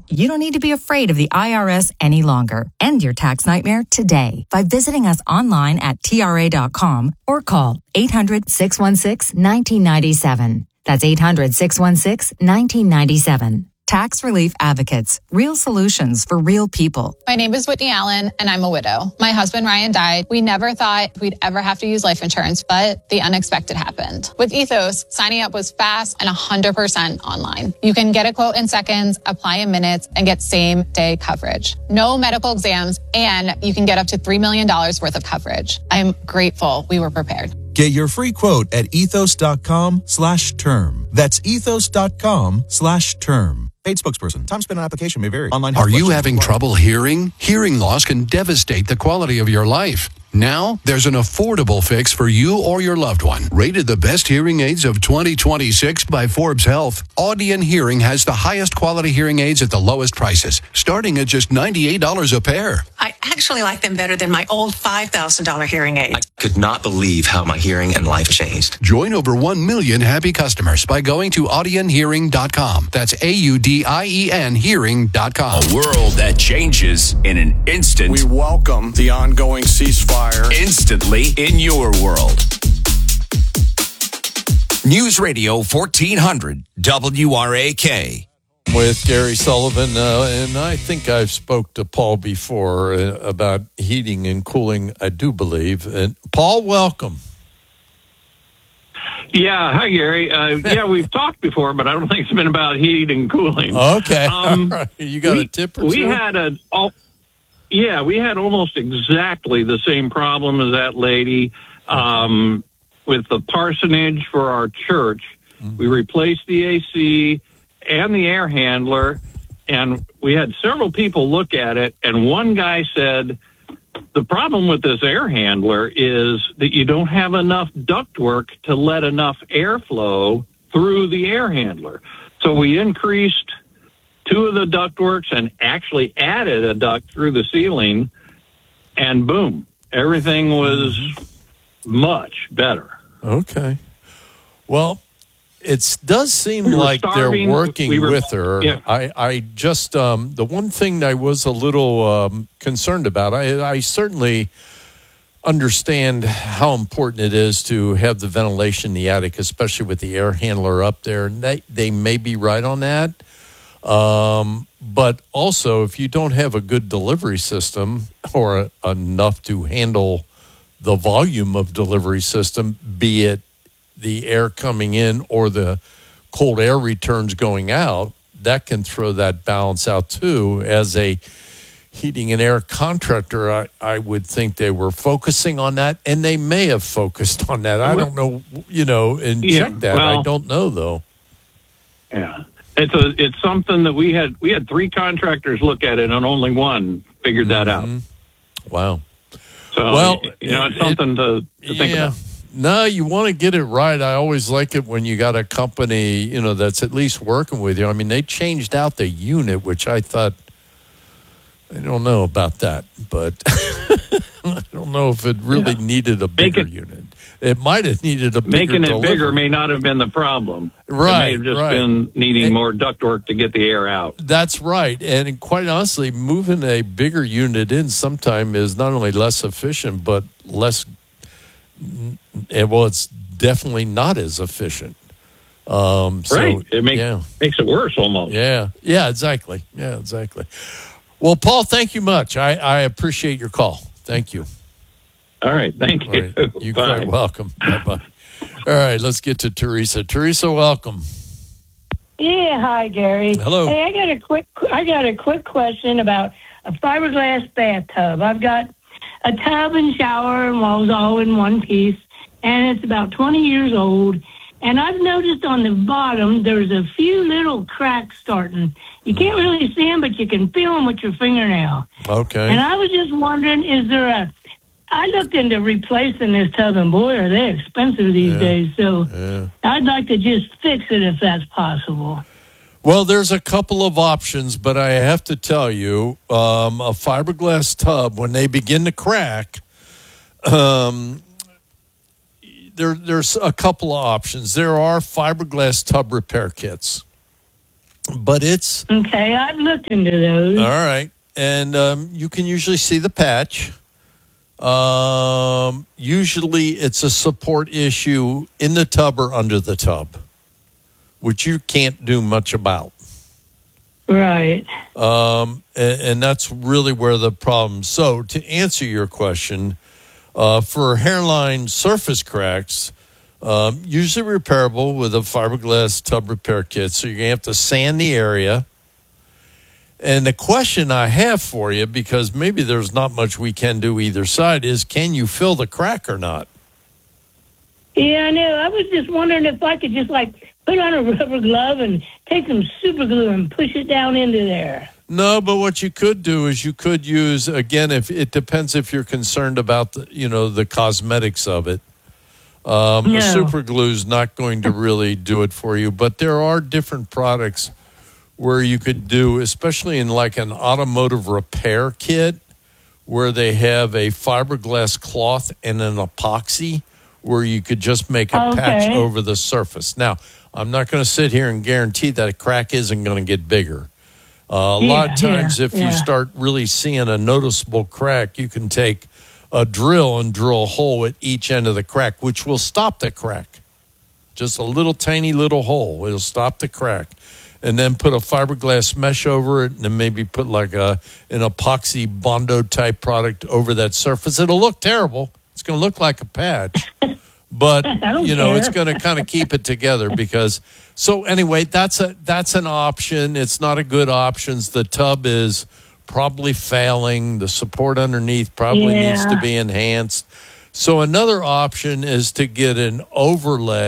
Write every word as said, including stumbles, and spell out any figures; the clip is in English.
You don't need to be afraid of the I R S any longer. End your tax nightmare today by visiting us online at T R A dot com or call eight hundred, six one six, one nine nine seven. That's eight hundred, six one six, one nine nine seven. Tax Relief Advocates. Real solutions for real people. My name is Whitney Allen, and I'm a widow. My husband, Ryan, died. We never thought we'd ever have to use life insurance, but the unexpected happened. With Ethos, signing up was fast and one hundred percent online. You can get a quote in seconds, apply in minutes, and get same-day coverage. No medical exams, and you can get up to three million dollars worth of coverage. I'm grateful we were prepared. Get your free quote at ethos.com slash term. That's ethos.com slash term. Paid spokesperson. Time spent on application may vary. Online. Are you having trouble hearing? Hearing loss can devastate the quality of your life. Now, there's an affordable fix for you or your loved one. Rated the best hearing aids of twenty twenty-six by Forbes Health, Audion Hearing has the highest quality hearing aids at the lowest prices, starting at just ninety-eight dollars a pair. I actually like them better than my old five thousand dollars hearing aid. I could not believe how my hearing and life changed. Join over one million happy customers by going to audion hearing dot com. That's A U D I E N hearing dot com. A world that changes in an instant. We welcome the ongoing ceasefire. Instantly in your world. News Radio fourteen hundred W R A K. With Gary Sullivan, uh, and I think I've spoke to Paul before uh, about heating and cooling, I do believe. And Paul, welcome. Yeah, hi, Gary. Uh, yeah, we've talked before, but I don't think it's been about heating and cooling. Okay. Um, All right. You got we, a tip or We two? had a... Oh, Yeah, we had almost exactly the same problem as that lady um, with the parsonage for our church. Mm-hmm. We replaced the A C and the air handler, and we had several people look at it, and one guy said, the problem with this air handler is that you don't have enough ductwork to let enough airflow through the air handler. So we increased two of the ductworks and actually added a duct through the ceiling, and boom, everything was much better. Okay. Well, it does seem we like starving, they're working we were, with her. Yeah. I, I just, um, the one thing I was a little um, concerned about, I, I certainly understand how important it is to have the ventilation in the attic, especially with the air handler up there. And they, they may be right on that. Um, but also, if you don't have a good delivery system or a, enough to handle the volume of delivery system, be it the air coming in or the cold air returns going out, that can throw that balance out too. As a heating and air contractor, I, I would think they were focusing on that, and they may have focused on that. I don't know, you know, and yeah, check that. well, I don't know, though. Yeah. It's a it's something that we had we had three contractors look at it and only one figured that mm-hmm. out. Wow. So well, you know, it's something it, to, to think yeah. about. No, you want to get it right. I always like it when you got a company, you know, that's at least working with you. I mean, they changed out the unit, which I thought, I don't know about that, but I don't know if it really yeah. needed a bigger it, unit. It might have needed a bigger Making it delivery. bigger may not have been the problem. Right, It may have just right. been needing and, more ductwork to get the air out. That's right. And quite honestly, moving a bigger unit in sometime is not only less efficient, but less, well, it's definitely not as efficient. Um, so, right. It make, yeah. makes it worse almost. Yeah. Yeah, exactly. Yeah, exactly. Well, Paul, thank you much. I, I appreciate your call. Thank you. All right. Thank you. All right. You're quite welcome. Bye-bye. All right. Let's get to Teresa. Teresa, welcome. Yeah. Hi, Gary. Hello. Hey, I got a quick, I got a quick question about a fiberglass bathtub. I've got a tub and shower and walls all in one piece, and it's about twenty years old. And I've noticed on the bottom there's a few little cracks starting. You can't really see them, but you can feel them with your fingernail. Okay. And I was just wondering, is there a... I looked into replacing this tub, and boy, are they expensive these yeah. days. So yeah. I'd like to just fix it if that's possible. Well, there's a couple of options, but I have to tell you, um, a fiberglass tub, when they begin to crack, um, there, there's a couple of options. There are fiberglass tub repair kits. But it's Okay, I've looked into those. all right, and um, you can usually see the patch. Um, usually, it's a support issue in the tub or under the tub, which you can't do much about. Right. Um, and, and that's really where the problem. So, to answer your question, uh, for hairline surface cracks, um, usually repairable with a fiberglass tub repair kit. So you're gonna have to sand the area. And the question I have for you, because maybe there's not much we can do either side, is can you fill the crack or not? Yeah, I know. I was just wondering if I could just, like, put on a rubber glove and take some super glue and push it down into there. No, but what you could do is you could use, again, if it depends if you're concerned about the, you know, the cosmetics of it. Um, No. Super glue is not going to really do it for you, but there are different products where you could do, especially in like an automotive repair kit, where they have a fiberglass cloth and an epoxy, where you could just make a Okay. patch over the surface. Now, I'm not going to sit here and guarantee that a crack isn't going to get bigger. Uh, a lot of Yeah, times, yeah, if you yeah. start really seeing a noticeable crack, you can take a drill and drill a hole at each end of the crack, which will stop the crack. Just a little tiny little hole. It'll stop the crack. And then put a fiberglass mesh over it, and then maybe put like a an epoxy Bondo type product over that surface. It'll look terrible. It's going to look like a patch, but don't you know care. it's going to kind of keep it together. Because so anyway, that's a that's an option. It's not a good option. The tub is probably failing. The support underneath probably Yeah. needs to be enhanced. So another option is to get an overlay